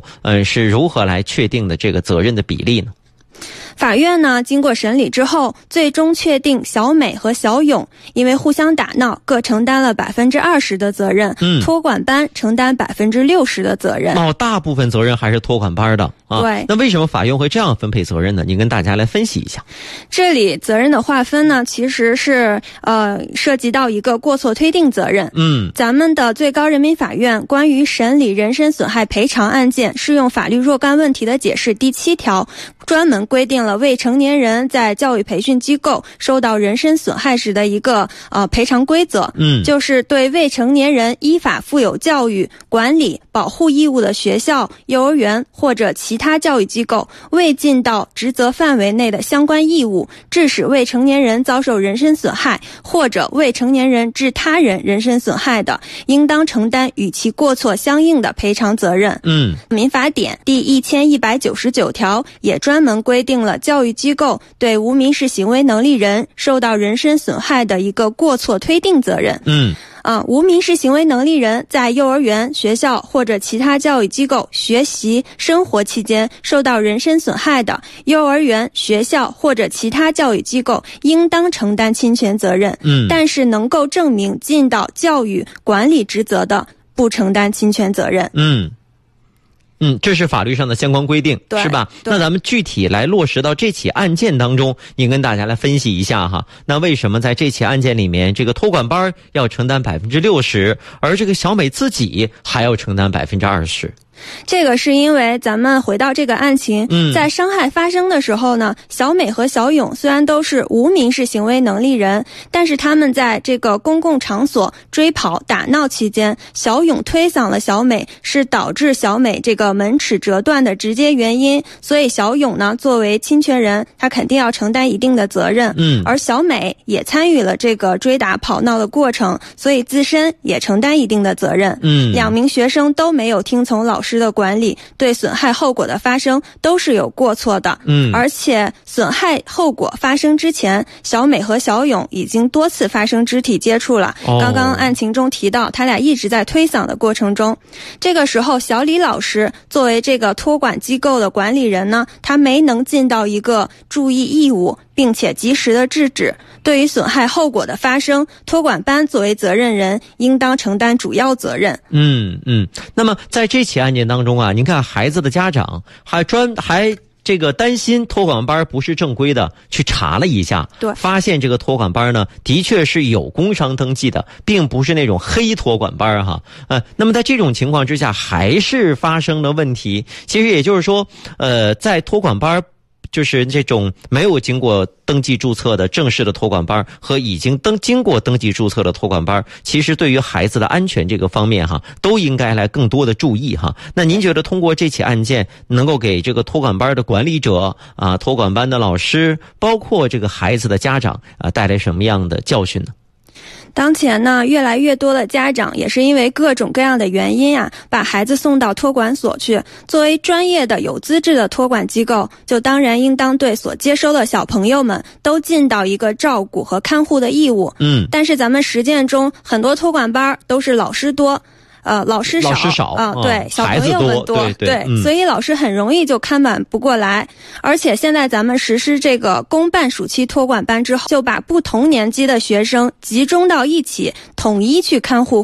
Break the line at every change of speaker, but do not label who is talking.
是如何来确定的这个责任的比例呢？
法院呢，经过审理之后，最终确定小美和小勇因为互相打闹，各承担了20%的责任，托管班承担60%的责任。
大部分责任还是托管班的啊。
对。
那为什么法院会这样分配责任呢？您跟大家来分析一下。
这里责任的划分呢，其实是涉及到一个过错推定责任。咱们的最高人民法院关于审理人身损害赔偿案件适用法律若干问题的解释第7条，专门规定了未成年人在教育培训机构受到人身损害时的一个赔偿规则。就是对未成年人依法负有教育、管理、保护义务的学校、幼儿园或者其他教育机构未尽到职责范围内的相关义务，致使未成年人遭受人身损害，或者未成年人致他人人身损害的，应当承担与其过错相应的赔偿责任。民法典第1199条也专门规定了教育机构对无民事行为能力人受到人身损害的一个过错推定责任。无民事行为能力人在幼儿园、学校或者其他教育机构学习生活期间受到人身损害的，幼儿园、学校或者其他教育机构应当承担侵权责任。但是能够证明尽到教育管理职责的，不承担侵权责任。
这是法律上的相关规定，是吧？那咱们具体来落实到这起案件当中，您跟大家来分析一下哈。那为什么在这起案件里面，这个托管班要承担60%，而这个小美自己还要承担20%？
这个是因为咱们回到这个案情，在伤害发生的时候呢，小美和小勇虽然都是无民事行为能力人，但是他们在这个公共场所追跑打闹期间，小勇推搡了小美，是导致小美这个门齿折断的直接原因，所以小勇呢作为侵权人，他肯定要承担一定的责任。而小美也参与了这个追打跑闹的过程，所以自身也承担一定的责任。两名学生都没有听从老师的管理，对损害后果的发生都是有过错的。而且损害后果发生之前，小美和小勇已经多次发生肢体接触了。刚刚案情中提到，他俩一直在推搡的过程中，这个时候小李老师作为这个托管机构的管理人呢，他没能尽到一个注意义务，并且及时的制止。对于损害后果的发生，托管班作为责任人应当承担主要责任。
那么在这起案件当中啊，您看孩子的家长还这个担心托管班不是正规的，去查了一下，发现这个托管班呢的确是有工商登记的，并不是那种黑托管班哈。那么在这种情况之下，还是发生了问题。其实也就是说，在托管班，就是这种没有经过登记注册的正式的托管班和已经经过登记注册的托管班，其实对于孩子的安全这个方面哈，都应该来更多的注意哈。那您觉得通过这起案件能够给这个托管班的管理者啊、托管班的老师，包括这个孩子的家长带来什么样的教训呢？
当前呢，越来越多的家长也是因为各种各样的原因把孩子送到托管所去。作为专业的有资质的托管机构，就当然应当对所接收的小朋友们都尽到一个照顾和看护的义务。但是咱们实践中很多托管班都是老师多，老师少对，小朋友们多，对，所以老师很容易就看管不过来。而且现在咱们实施这个公办暑期托管班之后，就把不同年级的学生集中到一起，统一去看护